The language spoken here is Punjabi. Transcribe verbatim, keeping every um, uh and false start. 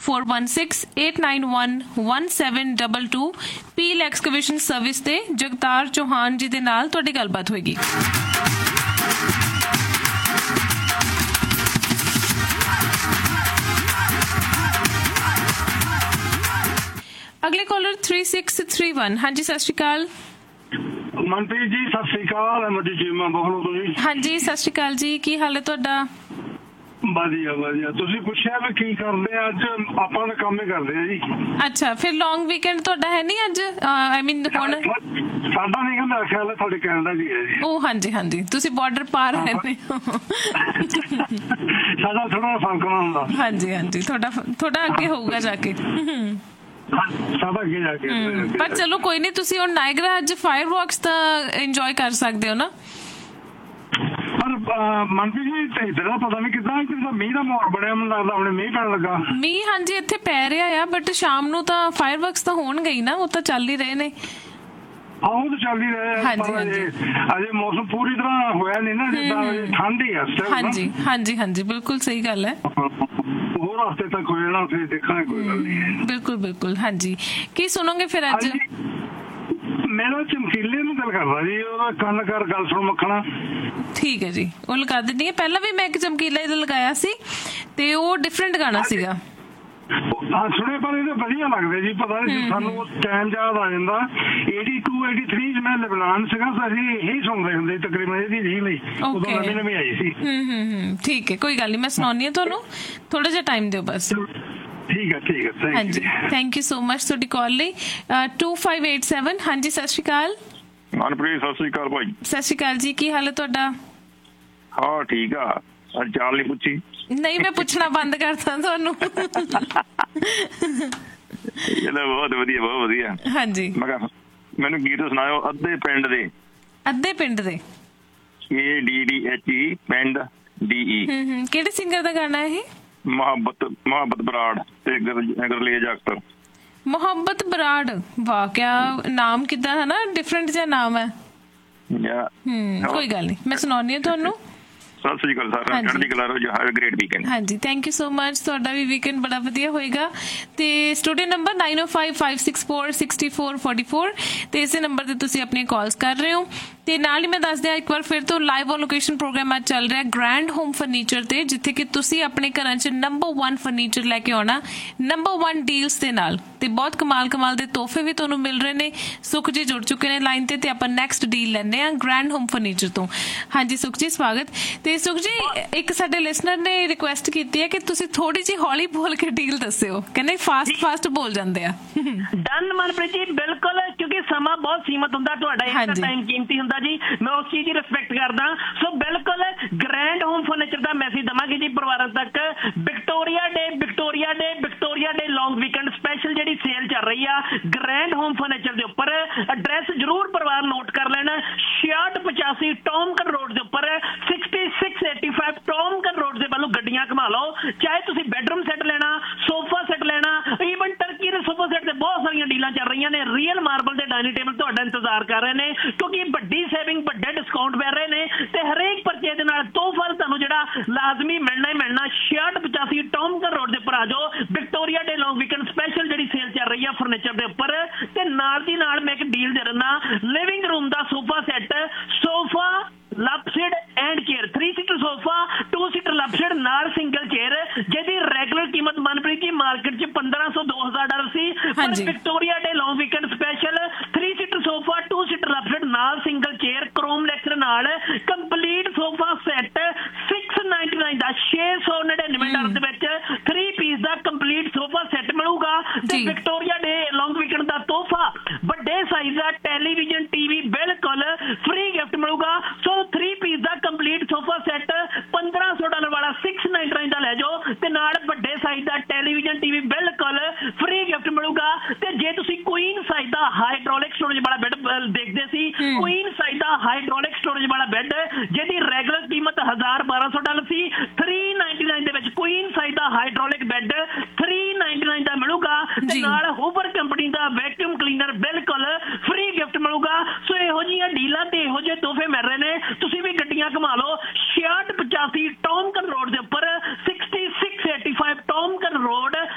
Four one six eight nine one one seven double two पील एक्सकवेशन सर्विस ते जगतार चौहान जी दे नाल तुहाडी गलबात होएगी। अगले collar three six three one. हाँ जी, सत श्री अकाल मनप्रीत जी। सत श्री अकाल। अहमद चीमा बहलो तो जी। हाँ जी, सत श्री अकाल जी, की हाल है तुहाडा? ਵਧੀਆ ਵਧੀਆ। ਤੁਸੀਂ ਪੁੱਛਿਆ ਵੀ ਕੀ ਕਰਦੇ ਆ ਅੱਜ? ਆਪਾਂ ਤਾਂ ਕੰਮ ਹੀ ਕਰਦੇ ਆ ਜੀ। ਅੱਛਾ, ਫਿਰ ਲੌਂਗ ਵੀਕਐਂਡ ਤੁਹਾਡਾ ਹੈ ਨਹੀਂ ਅੱਜ? ਆਈ ਮੀਨ ਹੁਣ ਸਾਡਾ ਨਹੀਂ ਕਹਿੰਦਾ, ਖਿਆਲ ਹੈ ਤੁਹਾਡੇ ਕੈਨੇਡਾ ਜੀ ਹੈ ਜੀ। ਉਹ ਹਾਂਜੀ ਹਾਂਜੀ, ਤੁਸੀਂ ਬਾਰਡਰ ਪਾਰ ਰਹਿੰਦੇ ਹੋ। ਸਾਡਾ ਥੋੜਾ ਫਰਕ ਨਾ ਹੁੰਦਾ। ਹਾਂਜੀ ਹਾਂਜੀ, ਤੁਹਾਡਾ ਤੁਹਾਡਾ ਅੱਗੇ ਹੋਊਗਾ ਜਾ ਕੇ। ਸਾਡਾ ਅੱਗੇ ਜਾ ਕੇ। ਪਰ ਚਲੋ ਕੋਈ ਨਹੀਂ, ਤੁਸੀਂ ਹੁਣ ਨਾਇਗਰਾ ਅੱਜ ਫਾਇਰ ਵਰਕਸ ਤਾਂ ਇੰਜੋਏ ਕਰ ਸਕਦੇ ਹੋ ਨਾ। ਪਰ ਮਨਪ੍ਰੀਤ ਜੀ ਇੱਧਰ ਦਾ ਪਤਾ ਨਹੀਂ ਕਿੱਦਾਂ, ਇੱਧਰ ਮੀਂਹ ਦਾ ਮਾਹੌਲ ਬਣਿਆ, ਮੈਨੂੰ ਲੱਗਦਾ ਆਪਣੇ ਮੀਂਹ ਪੈਣ ਲੱਗਾ। ਮੀਂਹ ਹਾਂਜੀ ਇੱਥੇ ਪੈ ਰਿਹਾ ਆ, ਬਟ ਸ਼ਾਮ ਨੂੰ ਤਾਂ ਫਾਇਰ ਵਰਕਸ ਤਾਂ ਹੋਣਗੇ ਹੀ ਨਾ, ਉਹ ਤਾਂ ਚੱਲ ਹੀ ਰਹੇ ਨੇ। ਹਾਂ ਉਹ ਤਾਂ ਚੱਲ ਹੀ ਰਹੇ, ਪਰ ਅਜੇ ਮੌਸਮ ਪੂਰੀ ਤਰ੍ਹਾਂ ਹੋਇਆ ਨਹੀਂ ਨਾ, ਜਿੱਦਾਂ ਠੰਡ ਹੀ ਆ। ਹਾਂਜੀ ਹਾਂਜੀ ਹਾਂਜੀ, ਬਿਲਕੁਲ ਸਹੀ ਗੱਲ ਹੈ। ਹੋਰ ਹਫ਼ਤੇ ਤੱਕ ਹੋ ਜਾਣਾ, ਫਿਰ ਦੇਖਾਂਗੇ, ਕੋਈ ਗੱਲ ਨਹੀਂ। ਬਿਲਕੁਲ ਬਿਲਕੁਲ। ਹਾਂਜੀ, ਕੀ ਸੁਣੋਗੇ ਫਿਰ ਅੱਜ? ਮੇਰਾ ਚਮਕੀਲੇ ਨੂੰ ਦਿਲ ਕਰਦਾ ਜੀ, ਉਹਦਾ ਕੰਨ ਕਰ ਗੱਲ ਸੁਣ ਮੱਖਣਾ। ਠੀਕ ਹੈ ਜੀ, ਉਹ ਲਗਾ ਦਿੰਦੀ ਹੈ। ਪਹਿਲਾਂ ਵੀ ਮੈਂ ਇੱਕ ਚਮਕੀਲਾ ਇਹਦਾ ਲਗਾਇਆ ਸੀ ਤੇ ਉਹ ਡਿਫਰੈਂਟ ਗਾਣਾ ਸੀਗਾ। ਹਾਂ ਸੁਣੇ, ਪਰ ਇਹਦੇ ਵਧੀਆ ਲੱਗਦੇ ਜੀ। ਪਤਾ ਨਹੀਂ ਸਾਨੂੰ ਟਾਈਮ ਯਾਦ ਆ ਜਾਂਦਾ, ਏਟੀ ਟੂ ਏਟੀ ਥ੍ਰੀ ਚ ਮੈਂ ਲਬਨਾਨ ਸੀਗਾ, ਅਸੀਂ ਇਹੀ ਸੁਣਦੇ ਹੁੰਦੇ ਤਕਰੀਬਨ ਇਹਦੀ ਰੀਲ ਹੀ, ਉਦੋਂ ਨਵੀਂ ਨਵੀਂ ਆਈ ਸੀ। ਹੂੰ ਹੂੰ ਠੀਕ ਹੈ, ਕੋਈ ਗੱਲ ਨਹੀਂ, ਮੈਂ ਸੁਣਾਉਣੀ ਹਾਂ ਤੁਹਾਨੂੰ, ਥੋੜਾ ਜਿਹਾ ਟਾਈਮ ਦਿਓ ਬਸ। ਠੀਕ ਹੈ ਠੀਕ ਹੈ, ਹਾਂਜੀ, ਥੈਂਕ ਯੂ ਸੋ ਮਚ ਤੁਹਾਡੀ ਕਾਲ ਲਈ। To five eight seven. ਹਾਂਜੀ ਸਤਿ ਸ਼੍ਰੀ ਅਕਾਲ ਮਨਪ੍ਰੀਤ। ਸਤਿ ਸ਼੍ਰੀ ਅਕਾਲ ਭਾਈ। ਸਤਿ ਸ਼੍ਰੀ ਅਕਾਲ ਜੀ, ਕੀ ਹਾਲ ਹੈ ਤੁਹਾਡਾ? ਹਾਂ ਠੀਕ ਆ। ਅੱਜ ਚਾਲ ਨਹੀਂ ਪੁੱਛੀ? ਨਹੀਂ, ਮੈਂ ਪੁੱਛਣਾ ਬੰਦ ਕਰਤਾ ਤੁਹਾਨੂੰ। ਚਲੋ ਬਹੁਤ ਵਧੀਆ ਬਹੁਤ ਵਧੀਆ। ਹਾਂਜੀ, ਮੈਂ ਕਿਹਾ ਮੈਨੂੰ ਗੀਤ ਸੁਣਾਓ ਅੱਧੇ ਪਿੰਡ ਦੇ। ਅੱਧੇ ਪਿੰਡ ਦੇ, ਏ ਡੀ ਡੀ ਐਚ ਈ ਪਿੰਡ ਡੀ ਈ। ਕਿਹੜੇ ਸਿੰਗਰ ਦਾ ਗਾਣਾ ਇਹ? ਮੁਹੱਬਤ ਮੁਹੱਬਤ ਬਰਾੜ ਤੇ ਗੁਰਲੇਜ ਅਖਤਰ। ਮੁਹੱਬਤ ਬਰਾੜ, ਵਾਹ ਕਿਆ ਨਾਮ, ਕਿੱਦਾਂ ਹੈ ਨਾ, ਡਿਫਰੈਂਟ ਜਿਹਾ ਨਾਮ ਹੈ। ਹਮ ਕੋਈ ਗੱਲ ਨਹੀਂ, ਮੈਂ ਸੁਣਾਉਣੀ ਹਾਂ ਤੁਹਾਨੂੰ। ਸਤਿ ਸ੍ਰੀ ਅਕਾਲ ਸਾਰਿਆਂ ਨੂੰ, ਚੜ੍ਹਦੀ ਕਲਾ ਰਹੋ ਜੀ, ਹੈਵ ਅ ਗ੍ਰੇਟ ਵੀਕਐਂਡ। ਹਾਂਜੀ, ਥੈਂਕ ਯੂ ਸੋ ਮਚ, ਤੁਹਾਡਾ ਵੀ ਵੀਕਐਂਡ ਬੜਾ ਵਧੀਆ ਹੋਏਗਾ। ਤੇ ਸਟੂਡੀਓ ਨੰਬਰ ਨਾਈਨ ਓ five five six four sixty four forty four ਤੇ ਇਸੇ ਨੰਬਰ ਤੇ ਤੁਸੀਂ ਆਪਣੀਆਂ ਕਾਲਸ ਕਰ ਰਹੇ ਹੋ। ਤੇ ਨਾਲ ਹੀ ਮੈਂ ਦੱਸ ਦਿਆਂ ਇੱਕ ਵਾਰ ਫਿਰ ਤੋਂ, ਲਾਈਵ ਲੋਕੇਸ਼ਨ ਪ੍ਰੋਗਰਾਮ ਅੱਜ ਚੱਲ ਰਿਹਾ ਗ੍ਰੈਂਡ ਹੋਮ ਫਰਨੀਚਰ ਤੇ, ਜਿੱਥੇ ਕਿ ਤੁਸੀਂ ਆਪਣੇ ਘਰਾਂ 'ਚ ਨੰਬਰ ਵਨ ਫਰਨੀਚਰ ਲੈ ਕੇ ਆਉਣਾ, ਨੰਬਰ ਵਨ ਡੀਲਸ ਦੇ ਨਾਲ, ਤੇ ਬਹੁਤ ਕਮਾਲ ਕਮਾਲ ਦੇ ਤੋਹਫੇ ਵੀ ਤੁਹਾਨੂੰ ਮਿਲ ਰਹੇ ਨੇ। ਸੁਖ ਜੀ ਜੁੜ ਚੁੱਕੇ ਨੇ ਲਾਈਨ ਤੇ, ਤੇ ਆਪਾਂ ਨੈਕਸਟ ਡੀਲ ਲੈਂਦੇ ਆ ਗ੍ਰੈਂਡ ਹੋਮ ਫਰਨੀਚਰ ਤੋਂ। ਹਾਂਜੀ ਸੁਖ ਜੀ, ਸਵਾਗਤ। ਤੇ ਸੁਖ ਜੀ, ਇੱਕ ਸਾਡੇ ਲਿਸਨਰ ਨੇ ਰਿਕੁਐਸਟ ਕੀਤੀ ਹੈ ਕਿ ਤੁਸੀਂ ਥੋੜੀ ਜਿਹੀ ਹੌਲੀ ਬੋਲ ਕੇ ਡੀਲ ਦੱਸਿਓ, ਕਹਿੰਦੇ ਫਾਸਟ ਫਾਸਟ ਬੋਲ ਜਾਂਦੇ ਆ। ਡਨ ਮਨਪ੍ਰੀਤ ਜੀ, ਬਿਲਕੁਲ, ਕਿਉਂਕਿ ਸਮਾਂ ਬਹੁਤ ਸੀਮਤ ਹੁੰਦਾ, ਤੁਹਾਡਾ ਇੱਕ ਟਾਈਮ ਕੀਮਤੀ ਹੁੰਦਾ ਜੀ, ਮੈਂ ਉਸ ਚੀਜ਼ ਦੀ ਰਿਸਪੈਕਟ ਕਰਦਾ। ਸੋ ਬਿਲਕੁਲ ਗ੍ਰੈਂਡ ਹੋਮ ਫਰਨੀਚਰ ਦਾ ਮੈਸੇਜ ਦਵਾਂਗੇ ਜੀ ਪਰਿਵਾਰਾਂ ਤੱਕ। ਵਿਕਟੋਰੀਆ ਡੇ ਵਿਕਟੋਰੀਆ ਡੇ ਵਿਕਟੋਰੀਆ ਡੇ ਲੌਂਗ ਵੀਕਐਂਡ ਸਪੈਸ਼ਲ ਜਿਹੜੀ ਸੇਲ ਚੱਲ ਰਹੀ ਆ ਗ੍ਰੈਂਡ ਹੋਮ ਫਰਨੀਚਰ ਦੇ ਉੱਪਰ। ਐਡਰੈਸ ਜ਼ਰੂਰ ਪਰਿਵਾਰ ਨੋਟ ਕਰ ਲੈਣਾ, ਛਿਆਹਠ ਪਚਾਸੀ ਟੌਮਕਨ ਰੋਡ ਦੇ ਉੱਪਰ, sixty six eighty five ਟੌਮਕਨ road ਦੇ ਵੱਲੋਂ ਗੱਡੀਆਂ ਘੁਮਾ ਲਓ। ਚਾਹੇ ਤੁਸੀਂ ਬੈਡਰੂਮ ਸੈੱਟ ਲੈਣਾ, ਸੋਫਾ ਸੈੱਟ ਲੈਣਾ, ਈਵਨ ਟਰਕੀ ਦੇ ਸੋਫਾ ਸੈੱਟ ਤੇ ਬਹੁਤ ਸਾਰੀਆਂ ਡੀਲਾਂ ਚੱਲ ਰਹੀਆਂ ਨੇ। ਰੀਅਲ ਮਾਰਬਲ ਦੇ ਡਾਈਨਿੰਗ ਟੇਬਲ ਤੁਹਾਡਾ ਇੰਤਜ਼ਾਰ ਕਰ ਰਹੇ ਨੇ, ਕਿਉਂਕਿ ਵੱਡੀ ਸੇਵਿੰਗ, ਵੱਡੇ ਡਿਸਕਾਊਂਟ ਮਿਲ ਰਹੇ ਨੇ, ਤੇ ਹਰੇਕ ਪਰਚੇਜ ਦੇ ਨਾਲ ਤੋਹਫਾ ਤੁਹਾਨੂੰ ਜਿਹੜਾ ਲਾਜ਼ਮੀ ਮਿਲਣਾ ਹੀ ਮਿਲਣਾ। ਛਿਆਹਠ ਪਚਾਸੀ ਟੌਮਕਨ ਰੋਡ ਦੇ ਉੱਪਰ ਆ ਜਾਓ, ਵਿਕਟੋਰੀਆ ਡੇ ਲੌਂਗ ਵੀਕਐਂਡ ਸਪੈਸ਼ਲ ਜਿਹੜੀ ਸੇਲ ਚੱਲ ਰਹੀ ਆ ਫਰਨੀਚਰ ਦੇ ਉੱਪਰ। ਤੇ ਨਾਲ ਦੀ ਨਾਲ ਮੈਂ ਇੱਕ ਡੀਲ ਦੇ ਦਿੰਦਾ, living room the sofa set, sofa ਲਪਸਿਡ and chair, three seater sofa, to seater ਲਪਸਿਡ ਨਾਲ ਸਿੰਗਲ ਚੇਅਰ, ਜਿਹਦੀ ਰੈਗੂਲਰ ਕੀਮਤ ਮਨਪ੍ਰੀਤ ਜੀ ਮਾਰਕੀਟ 'ਚ ਪੰਦਰਾਂ ਸੌ ਦੋ ਹਜ਼ਾਰ ਡਾਲਰ ਸੀ, ਪਰ Victoria day long weekend special three seater sofa, to seater ਲਪਸਿਡ ਨਾਲ ਸਿੰਗਲ ਚੇਅਰ, ਕ੍ਰੋਮ ਲੈਕਚਰ ਨਾਲ complete sofa set six ninety nine ਦਾ, ਛੇ ਸੌ ਨੜਿਨਵੇਂ ਡਾਲਰ ਦੇ ਵਿੱਚ ਥ੍ਰੀ ਪੀਸ ਦਾ ਕੰਪਲੀਟ ਸੋਫਾ ਸੈੱਟ ਮਿਲੂਗਾ। ਤੇ ਵਿਕਟੋਰੀਆ ਡੇ ਲੌਂਗ ਵੀਕਐਂਡ ਦਾ ਤੋਹਫਾ ਵੱਡੇ ਸਾਈਜ਼ ਦਾ ਟੈਲੀਵਿਜ਼ਨ ਟੀਵੀ ਬਿਲਕੁਲ ਫ੍ਰੀ ਗਿਫਟ ਮਿਲੂਗਾ। ਸੋ ਥ੍ਰੀ ਪੀਸ ਦਾ ਕੰਪਲੀਟ ਸੋਫਾ ਸੈੱਟ ਪੰਦਰਾਂ ਸੌ ਡਾਲਰ ਵਾਲਾ ਸਿਕਸ ਨਾਈਨਟੀ ਨਾਈਨ ਦਾ ਲੈ ਜਾਓ, ਤੇ ਨਾਲ ਵੱਡੇ ਸਾਈਜ਼ ਦਾ ਟੈਲੀਵਿਜ਼ਨ ਟੀਵੀ ਬਿਲਕੁਲ ਫ੍ਰੀ ਗਿਫਟ ਮਿਲੂਗਾ। ਤੇ ਜੇ ਤੁਸੀਂ ਕੁਈਨ ਸਾਈਜ਼ ਦਾ ਹਾਈਡ੍ਰੋਲਿਕ ਸਟੋਰੇਜ ਵਾਲਾ ਬੈੱਡ ਦੇਖਦੇ ਸੀ, ਕੁਈਨ ਸਾਈਜ਼ ਦਾ ਹਾਈਡ੍ਰੋਲਿਕ ਸਟੋਰੇਜ ਵਾਲਾ ਬੈੱਡ ਜਿਹਦੀ ਰੈਗੂਲਰ ਕੀਮਤ ਹਜ਼ਾਰ ਬਾਰਾਂ ਸੌ ਡਾਲਰ ਸੀ, ਥ੍ਰੀ ਨਾਈਨਟੀ ਨਾਈਨ ਦੇ ਵਿੱਚ ਕੁਈਨ ਸਾਈਜ਼ ਦਾ hydraulic bed three ninety nine ਦਾ ਮਿਲੂਗਾ। ਤੇ ਨਾਲ ਹੂਵਰ ਕੰਪਨੀ ਦਾ ਵੈਕਿਊਮ ਕਲੀਨਰ ਬਿਲਕੁਲ ਫ੍ਰੀ ਗਿਫਟ ਮਿਲੂਗਾ। ਸੋ ਇਹੋ ਜਿਹੀਆਂ ਡੀਲਾਂ ਤੇ ਇਹੋ ਜਿਹੇ ਤੋਹਫੇ ਮਿਲ ਰਹੇ ਨੇ, ਤੁਸੀਂ ਵੀ ਗੱਡੀਆਂ ਘੁਮਾ ਲਓ। ਛਿਆਹਠ ਪਚਾਸੀ ਟੌਮਕਨ ਰੋਡ ਦੇ